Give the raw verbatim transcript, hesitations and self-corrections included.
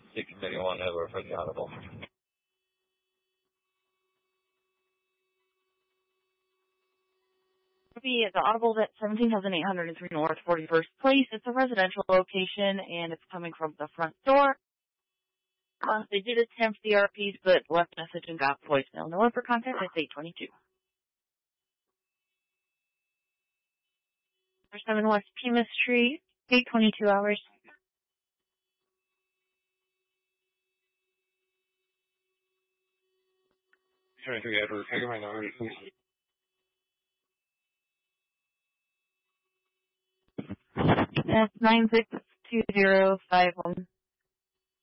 six thirty-one over for the Audible. The Audible's at seventeen thousand eight hundred three North forty-first Place. It's a residential location, and it's coming from the front door. Uh, they did attempt the R Ps, but left message and got voicemail. No one for contact. It's eight twenty-two. Number seven West Pima Street, eight twenty-two hours. twenty-three Edward, can I get my number, please? That's nine six two zero five one.